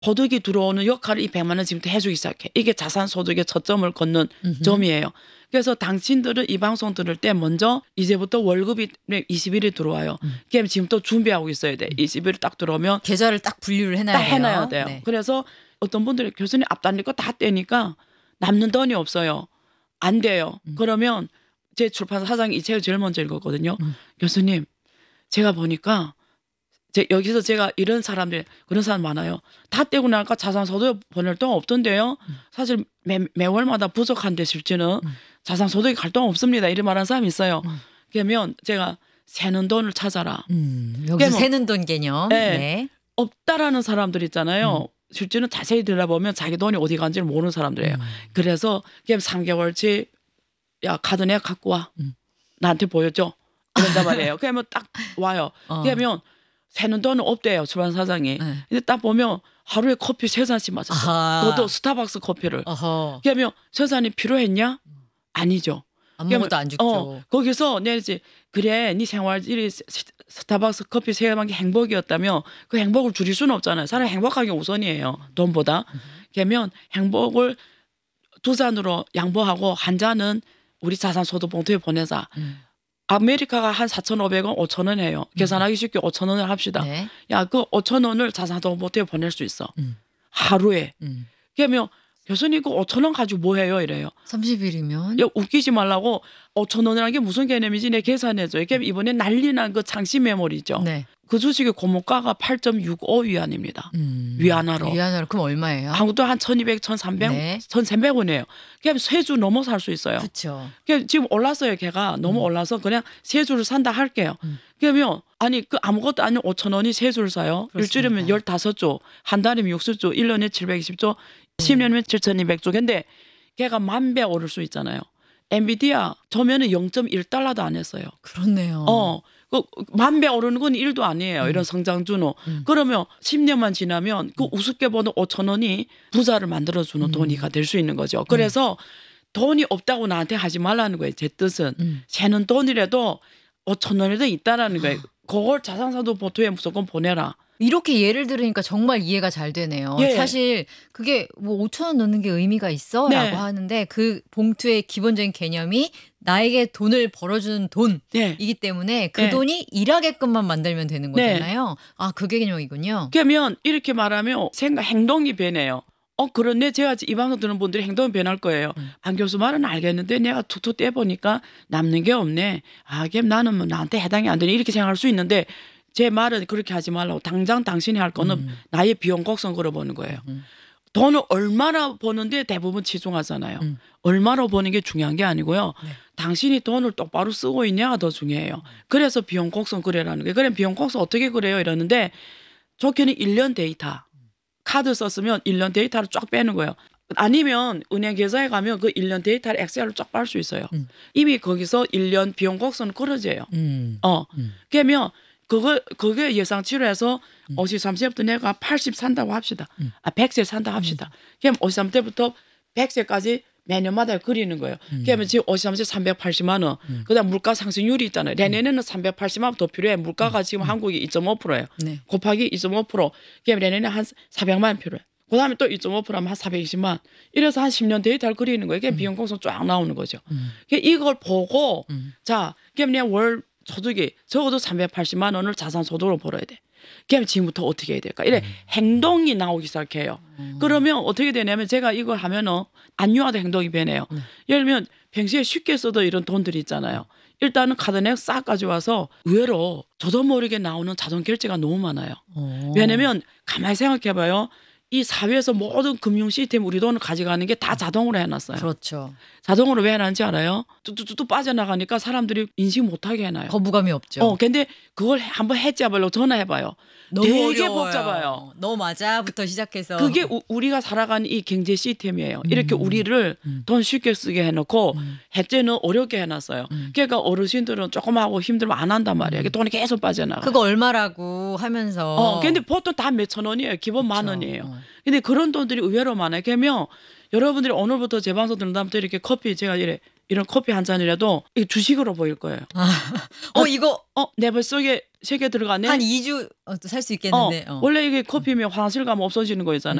소득이 들어오는 역할을 이 100만 원 지금부터 해주기 시작해. 이게 자산소득의 저점을 걷는 점이에요. 그래서 당신들은 이 방송 들을 때 먼저 이제부터 월급이 20일이 들어와요. 그럼 지금부터 준비하고 있어야 돼. 20일이 딱 들어오면 계좌를 딱 분류를 해놔야 딱 돼요. 해놔야 돼요. 네. 그래서 어떤 분들이 교수님 앞단일 거 다 떼니까 남는 돈이 없어요. 안 돼요. 그러면 제 출판사 사장이 이 책을 제일 먼저 읽었거든요. 교수님 제가 보니까 여기서 제가 이런 사람들 그런 사람 많아요. 다 떼고 나니까 자산소득 보낼 돈 없던데요. 사실 매월마다 부족한데 실제는 자산소득이 갈 돈 없습니다. 이런 말하는 사람이 있어요. 그러면 제가 새는 돈을 찾아라. 여기서 새는 돈 개념. 네. 네. 없다라는 사람들 있잖아요. 실제는 자세히 들여다보면 자기 돈이 어디 간지를 모르는 사람들이에요. 그래서 그냥 3개월치 야 카드 내가 갖고 와. 나한테 보여줘. 이런단 말이에요. 그러면 딱 와요. 그러면 새는 돈은 없대요. 출판 사장이. 근데 딱 보면 하루에 커피 3잔씩 마셨어. 그것도 스타벅스 커피를. 그러면 3잔이 필요했냐? 아니죠. 안 먹어도 안 죽죠. 거기서 내가 이제 그래 네 생활이 스타벅스 커피 3잔이 행복이었다며 그 행복을 줄일 수는 없잖아요. 사람 행복하게 우선이에요. 돈보다. 그러면 행복을 2잔으로 양보하고 1잔은 우리 자산소득 봉투에 보내자. 아메리카가 한 4,500원, 5,000원 해요. 계산하기 쉽게 5,000원을 합시다. 네. 야, 그 5,000원을 자산소득 봉투에 보낼 수 있어. 하루에. 그러면 교수님 그 5,000원 가지고 뭐 해요? 이래요. 30일이면? 야, 웃기지 말라고 5,000원이라는 게 무슨 개념이지? 내 계산해줘. 그럼 이번에 난리난 그 장시 메모리죠. 네. 그 주식의 고물가가 8.65 위안입니다. 위안화로. 위안화로. 그럼 얼마예요? 한국도 한 1,200, 1,300, 네. 1,300원이에요. 그럼 3주 넘어 살 수 있어요. 그렇죠. 지금 올랐어요. 걔가 너무 올라서 그냥 3주를 산다 할게요. 그러면 아니 그 아무것도 아닌 5,000원이 3주를 사요. 그렇습니다. 일주일이면 15조, 한 달이면 60조, 1년에 720조, 10년이면 7,200조. 근데 걔가 10,000배 오를 수 있잖아요. 엔비디아 저면은 0.1달러도 안 했어요. 그렇네요. 그 10,000배 오르는 건 1도 아니에요. 이런 성장주는. 그러면 10년만 지나면 그 우습게 보는 5,000원이 부자를 만들어주는 돈이가 될 수 있는 거죠. 그래서 돈이 없다고 나한테 하지 말라는 거예요. 제 뜻은. 새는 돈이라도 5,000원이라도 있다라는 거예요. 그걸 자산소득 봉투에 무조건 보내라. 이렇게 예를 들으니까 정말 이해가 잘 되네요. 예. 사실 그게 뭐 5,000원 넣는 게 의미가 있어? 네. 라고 하는데 그 봉투의 기본적인 개념이 나에게 돈을 벌어주는 돈이기 네. 때문에 그 네. 돈이 일하게끔만 만들면 되는 네. 거잖아요. 아, 그게 개념이군요. 그러면 이렇게 말하면 행동이 변해요. 그렇네. 제가 이 방송 듣는 분들이 행동이 변할 거예요. 안 교수 말은 알겠는데 내가 툭툭 떼보니까 남는 게 없네. 아, 그럼 나는 뭐 나한테 해당이 안 되네. 이렇게 생각할 수 있는데 제 말은 그렇게 하지 말라고. 당장 당신이 할 거는 나의 비용 곡선 걸어보는 거예요. 돈을 얼마나 버는데 대부분 치중하잖아요. 얼마나 버는 게 중요한 게 아니고요. 당신이 돈을 똑바로 쓰고 있냐가 더 중요해요. 그래서 비용 곡선 그래라는 거예요. 그럼 비용 곡선 어떻게 그래요? 이러는데 좋게는 1년 데이터. 카드 썼으면 1년 데이터를 쫙 빼는 거예요. 아니면 은행 계좌에 가면 그 1년 데이터를 엑셀로 쫙 빨 수 있어요. 이미 거기서 1년 비용 곡선은 그려져요. 그러면 그게 예상치로 53세부터 내가 80 산다고 합시다. 100세 산다 합시다. 그럼 53세부터 100세까지 매년마다 그리는 거예요. 그러면 지금 53세 380만 원. 그다음 물가 상승률이 있잖아요. 내년에는 380만 원 더 필요해. 물가가 지금 한국이 2.5%예요. 네. 곱하기 2.5%. 그럼 내년에 한 400만 원 필요해. 그다음에 또 2.5% 하면 한 420만. 이래서 한 10년 데이터를 그리는 거예요. 이게 비용 곡선 쫙 나오는 거죠. 이걸 보고 자, 그럼 내가 월 소득이 적어도 380만 원을 자산소득으로 벌어야 돼. 그럼 지금부터 어떻게 해야 될까? 이래 행동이 나오기 시작해요. 그러면 어떻게 되냐면 제가 이걸 하면은 안유화된 행동이 변해요. 예를 들면 평소에 쉽게 써도 이런 돈들이 있잖아요. 일단은 카드넥 싹 가져와서 의외로 저도 모르게 나오는 자동 결제가 너무 많아요. 왜냐면 가만히 생각해봐요. 이 사회에서 모든 금융 시스템 우리 돈을 가져가는 게 다 자동으로 해놨어요. 그렇죠. 자동으로 왜 해놨는지 알아요? 뚝뚝뚝 빠져나가니까 사람들이 인식 못하게 해놔요. 거부감이 없죠. 근데 그걸 한번 해잡으려고 전화해봐요. 너무 되게 어려워요. 복잡해요. 너 맞아부터 시작해서. 그게 우리가 살아가는 이 경제 시스템이에요. 이렇게 우리를 돈 쉽게 쓰게 해놓고 해제는 어렵게 해놨어요. 그러니까 어르신들은 조금 하고 힘들면 안 한단 말이에요. 돈이 계속 빠져나가. 그거 얼마라고 하면서. 근데 보통 다 몇천 원이에요. 기본 10,000원이에요. 근데 그런 돈들이 의외로 많아요. 그러면 여러분들이 오늘부터 제 방송 듣는 다음부터 이렇게 커피 제가 이런 커피 한 잔이라도 이게 주식으로 보일 거예요. 이거 내 뱃속에 세 개 들어가네. 한 2주 살 수 어, 있겠는데. 원래 이게 커피면 화장실 가면 없어지는 거였잖아요.